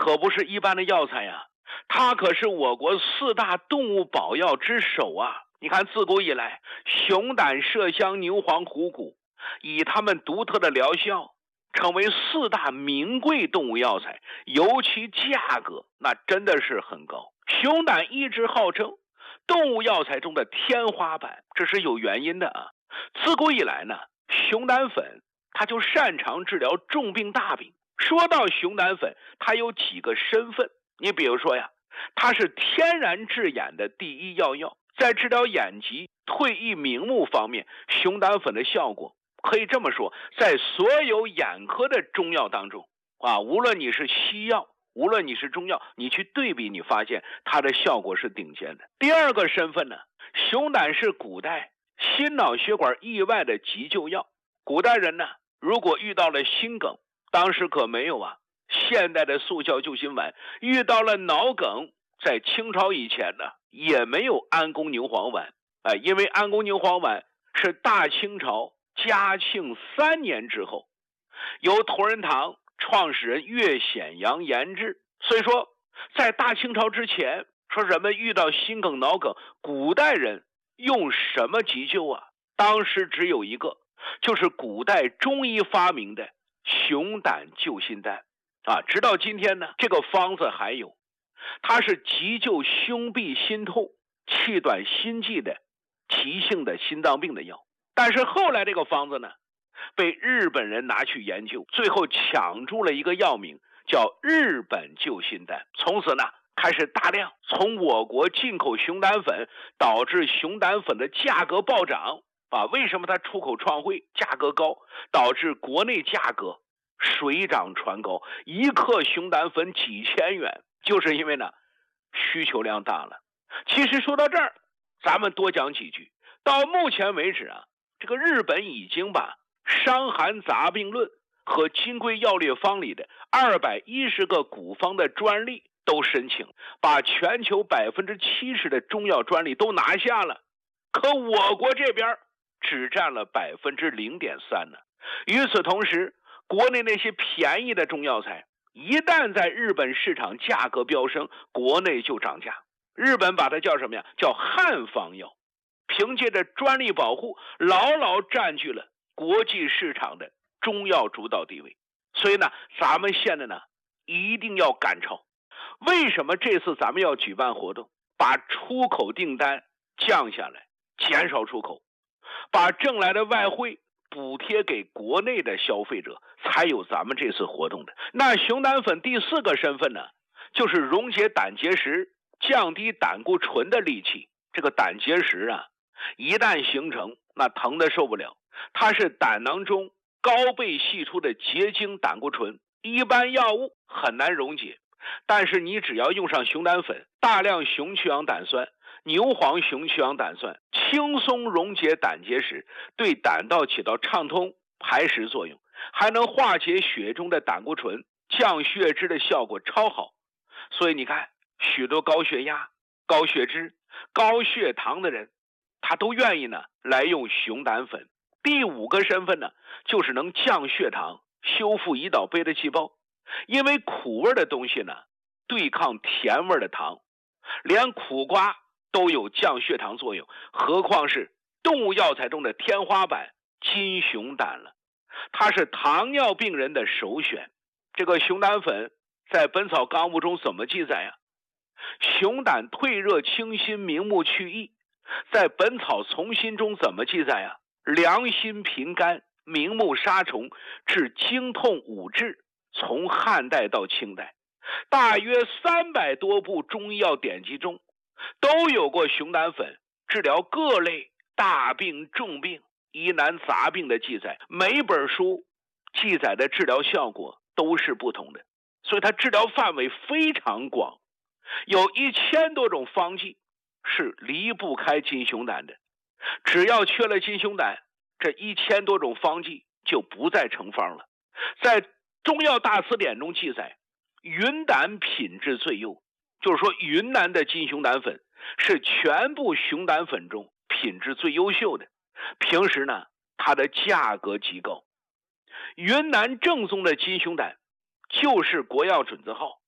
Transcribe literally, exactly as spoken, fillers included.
可不是一般的药材呀，它可是我国四大动物保药之首啊！你看，自古以来，熊胆、麝香、牛黄、虎骨，以它们独特的疗效，成为四大名贵动物药材，尤其价格那真的是很高。熊胆一直号称动物药材中的天花板，这是有原因的啊。自古以来呢，熊胆粉它就擅长治疗重病大病。说到熊胆粉，它有几个身份，你比如说呀，它是天然治眼的第一药药，在治疗眼疾、退翳明目方面，熊胆粉的效果可以这么说，在所有眼科的中药当中啊，无论你是西药，无论你是中药，你去对比，你发现它的效果是顶尖的。第二个身份呢，熊胆是古代心脑血管意外的急救药。古代人呢，如果遇到了心梗，当时可没有啊现代的速效救心丸，遇到了脑梗，在清朝以前呢，也没有安宫牛黄丸，哎，因为安宫牛黄丸是大清朝嘉庆三年之后，由同仁堂创始人岳显阳研制。所以说，在大清朝之前，说人们遇到心梗、脑梗，古代人用什么急救啊？当时只有一个，就是古代中医发明的熊胆救心丹啊。直到今天呢，这个方子还有，它是急救胸痹心痛、气短心悸的急性的心脏病的药。但是后来这个方子呢，被日本人拿去研究，最后抢注了一个药名，叫日本救心丹。从此呢，开始大量从我国进口熊胆粉，导致熊胆粉的价格暴涨啊。为什么它出口创汇价格高，导致国内价格水涨船高，一克熊胆粉几千元，就是因为呢需求量大了。其实说到这儿，咱们多讲几句。到目前为止啊，这个日本已经把《伤寒杂病论》和《金匮要略方》里的二百一十个古方的专利都申请，把全球百分之七十的中药专利都拿下了。可我国这边只占了百分之零点三呢。与此同时，国内那些便宜的中药材，一旦在日本市场价格飙升，国内就涨价。日本把它叫什么呀？叫汉方药。凭借着专利保护，牢牢占据了国际市场的中药主导地位。所以呢，咱们现在呢一定要赶超。为什么这次咱们要举办活动，把出口订单降下来，减少出口，把挣来的外汇补贴给国内的消费者，才有咱们这次活动的。那熊胆粉第四个身份呢，就是溶解胆结石、降低胆固醇的利器。这个胆结石啊，一旦形成，那疼得受不了。它是胆囊中高倍析出的结晶胆固醇，一般药物很难溶解。但是你只要用上熊胆粉，大量熊去氧胆酸、牛黄熊去氧胆酸，轻松溶解胆结石，对胆道起到畅通排石作用，还能化解血中的胆固醇，降血脂的效果超好。所以你看，许多高血压、高血脂、高血糖的人，他都愿意呢来用熊胆粉。第五个身份呢，就是能降血糖、修复胰岛贝的细胞。因为苦味的东西呢，对抗甜味的糖，连苦瓜都有降血糖作用，何况是动物药材中的天花板金熊胆了。它是糖尿病人的首选。这个熊胆粉在《本草纲目》中怎么记载呀？熊胆退热清心、明目去翳。在《本草从心》中怎么记载呀？凉心平肝、明目杀虫，治经痛五滞。从汉代到清代，大约三百多部中医药典籍中都有过熊胆粉治疗各类大病、重病、疑难杂病的记载。每本书记载的治疗效果都是不同的，所以它治疗范围非常广，有一千多种方剂是离不开金熊胆的。只要缺了金熊胆，这一千多种方剂就不再成方了。在中药大词典中记载，云胆品质最优，就是说云南的金熊胆粉是全部熊胆粉中品质最优秀的。平时呢，它的价格极高。云南正宗的金熊胆就是国药准字号，